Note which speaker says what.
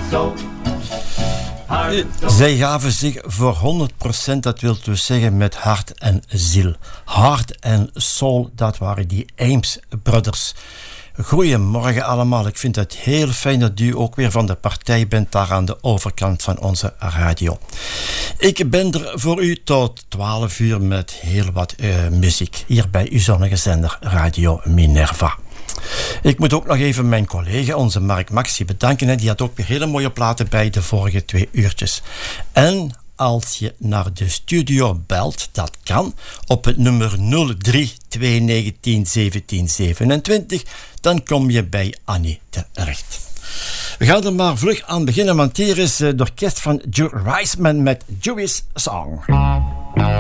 Speaker 1: Zij gaven zich voor 100%, dat wil dus zeggen met hart en ziel. Heart en soul, dat waren die Ames Brothers. Goedemorgen allemaal, ik vind het heel fijn dat u ook weer van de partij bent daar aan de overkant van onze radio. Ik ben er voor u tot 12 uur met heel wat muziek, hier bij uw zonnige zender Radio Minerva. Ik moet ook nog even mijn collega, onze Mark Maxi, bedanken. Die had ook weer hele mooie platen bij de vorige 2 uurtjes. En als je naar de studio belt, dat kan, op het nummer 03-219-1727, dan kom je bij Annie terecht. We gaan er maar vlug aan beginnen, want hier is het orkest van Joe Reisman met Jewish Song.